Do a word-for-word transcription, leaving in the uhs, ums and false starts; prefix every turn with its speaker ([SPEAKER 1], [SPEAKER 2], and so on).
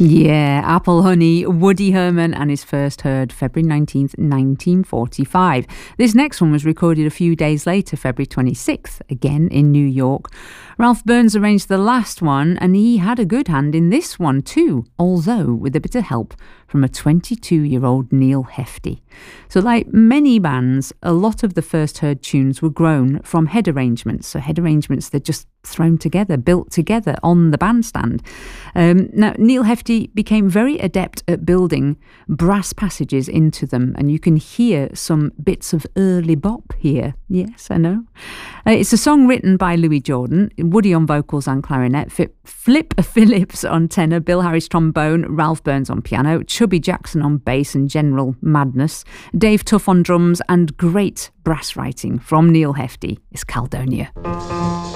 [SPEAKER 1] Yeah, Apple Honey, Woody Herman and his first heard, February nineteenth, nineteen forty-five. This next one was recorded a few days later, February twenty-sixth, again in New York. Ralph Burns arranged the last one, and he had a good hand in this one too, although with a bit of help from a twenty-two-year-old Neil Hefti. So like many bands, a lot of the first heard tunes were grown from head arrangements. So head arrangements that just thrown together, built together on the bandstand. Um, now, Neil Hefti became very adept at building brass passages into them, and you can hear some bits of early bop here. Yes, I know. Uh, it's a song written by Louis Jordan, Woody on vocals and clarinet, Flip Phillips on tenor, Bill Harris trombone, Ralph Burns on piano, Chubby Jackson on bass and general madness, Dave Tuff on drums, and great brass writing from Neil Hefti is Caledonia.